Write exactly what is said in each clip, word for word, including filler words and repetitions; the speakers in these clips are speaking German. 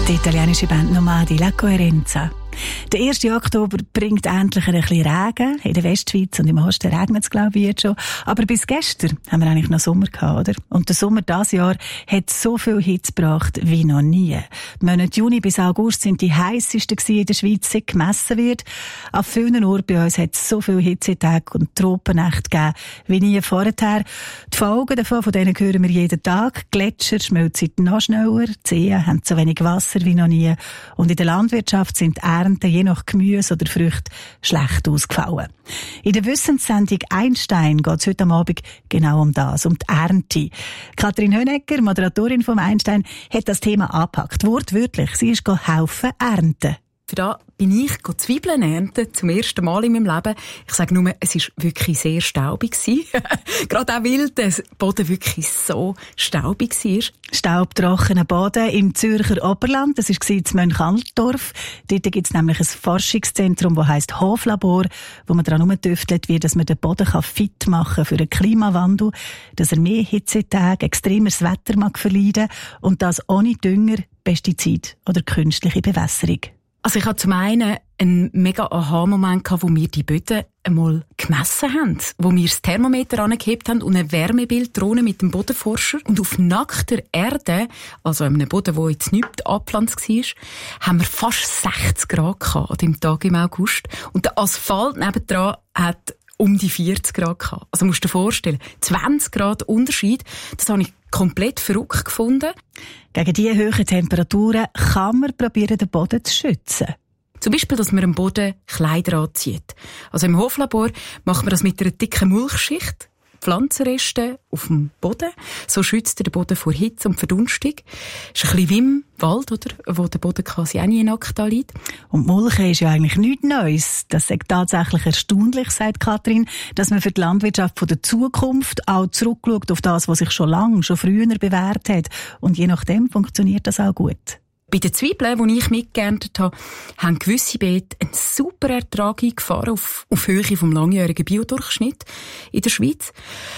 Die italienische Band Nomadi La Coerenza. Der erste Oktober bringt endlich ein bisschen Regen. In der Westschweiz und im Osten regnet es, glaube ich, jetzt schon. Aber bis gestern haben wir eigentlich noch Sommer gehabt, oder? Und der Sommer dieses Jahr hat so viel Hitze gebracht wie noch nie. Die Monate Juni bis August sind die heissesten in der Schweiz, seit gemessen wird. An vielen Orten bei uns hat es so viele Hitzetage und Tropennächte gegeben wie nie vorher. Die Folgen davon, von denen hören wir jeden Tag. Gletscher schmelzen noch schneller, die Seen haben so wenig Wasser wie noch nie. Und in der Landwirtschaft sind die Ernten je nach Gemüse oder Früchte schlecht ausgefallen. In der Wissenssendung Einstein geht es heute Abend genau um das, um die Ernte. Kathrin Hönecker, Moderatorin vom Einstein, hat das Thema angepackt. Wortwörtlich, sie ist helfen ernten. Für da bin ich Zwiebeln ernten, zum ersten Mal in meinem Leben. Ich sage nur, es war wirklich sehr staubig. Gerade auch, weil der Boden wirklich so staubig war. Staubtrockener Boden im Zürcher Oberland, das war in Mönchaldorf. Dort gibt es nämlich ein Forschungszentrum, das heisst Hoflabor, wo man daran herumtüftelt, wie dass man den Boden fit machen kann für den Klimawandel, dass er mehr Hitzetage, extremeres Wetter mag verleiden und das ohne Dünger, Pestizid oder künstliche Bewässerung. Also ich hatte zum einen einen mega Aha-Moment gehabt, wo wir die Böden einmal gemessen haben, wo wir das Thermometer angehebt haben und ein Wärmebilddrohne mit dem Bodenforscher. Und auf nackter Erde, also einem Boden, wo jetzt nicht abgepflanzt war, haben wir fast sechzig Grad gehabt an dem Tag im August. Und der Asphalt nebendran hat um die vierzig Grad gehabt. Also musst du dir vorstellen, zwanzig Grad Unterschied, das habe ich komplett verrückt gefunden. Gegen diese hohen Temperaturen kann man probieren, den Boden zu schützen. Zum Beispiel, dass man am Boden Kleider anzieht. Also im Hoflabor macht man das mit einer dicken Mulchschicht, Pflanzenreste auf dem Boden. So schützt der Boden vor Hitze und Verdunstung. Ist ein bisschen wie im Wald, oder? Wo der Boden quasi auch nie nackt liegt. Und Mulchen ist ja eigentlich nichts Neues. Das ist tatsächlich erstaunlich, sagt Kathrin, dass man für die Landwirtschaft von der Zukunft auch zurückschaut auf das, was sich schon lange, schon früher bewährt hat. Und je nachdem funktioniert das auch gut. Bei den Zwiebeln, die ich mitgeerntet habe, haben gewisse Beete einen super Ertrag eingefahren auf, auf Höhe vom langjährigen Biodurchschnitt in der Schweiz.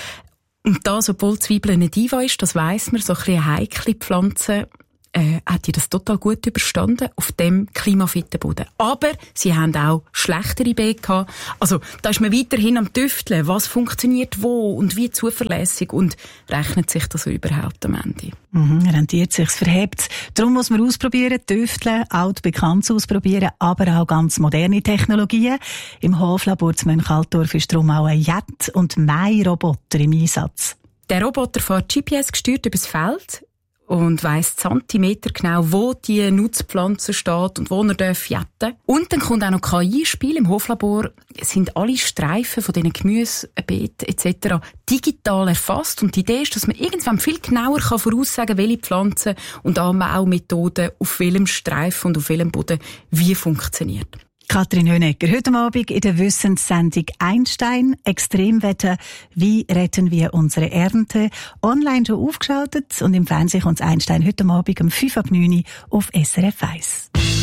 Und das, obwohl Zwiebeln nicht Diva ist, das weiss man, so ein bisschen eine heikle Pflanze, äh, hat die das total gut überstanden auf dem klimafitten Boden. Aber sie haben auch schlechtere Beete gehabt. Also, da ist man weiterhin am Tüfteln, was funktioniert wo und wie zuverlässig und rechnet sich das überhaupt am Ende. Mhm, rentiert sich's, verhebt. Darum muss man ausprobieren, tüfteln, altbekanntes ausprobieren, aber auch ganz moderne Technologien. Im Hoflabor zu Mönchaldorf ist darum auch ein Jet- und Mähroboter im Einsatz. Der Roboter fährt G P S gesteuert übers Feld und weiss Zentimeter genau, wo die Nutzpflanze steht und wo er darf jetten. Und dann kommt auch noch K I ins Spiel. Im Hoflabor sind alle Streifen von diesen Gemüsebeeten et cetera digital erfasst. Und die Idee ist, dass man irgendwann viel genauer kann voraussagen kann, welche Pflanzen und auch Methoden auf welchem Streifen und auf welchem Boden wie funktioniert. Kathrin Hönecker, heute Abend in der Wissenssendung Einstein, Extremwetter, wie retten wir unsere Ernte? Online schon aufgeschaltet und im Fernsehen kommt Einstein heute Abend um fünf ab neun auf S R F eins.